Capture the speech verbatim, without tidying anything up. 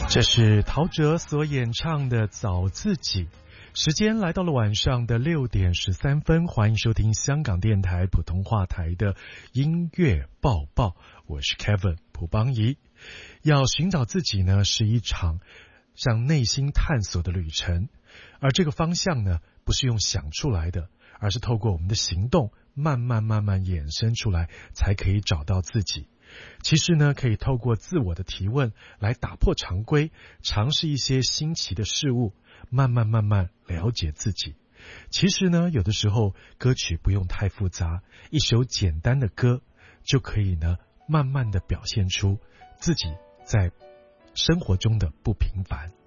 这是陶喆所演唱的《找自己》。时间来到了晚上的六点十三分，欢迎收听香港电台普通话台的音乐报报，我是 Kevin 蒲邦仪。要寻找自己呢，是一场向内心探索的旅程，而这个方向呢，不是用想出来的，而是透过我们的行动，慢慢慢慢衍生出来，才可以找到自己。其实呢，可以透过自我的提问来打破常规，尝试一些新奇的事物，慢慢慢慢了解自己。其实呢，有的时候歌曲不用太复杂，一首简单的歌就可以呢，慢慢的表现出自己在生活中的不平凡。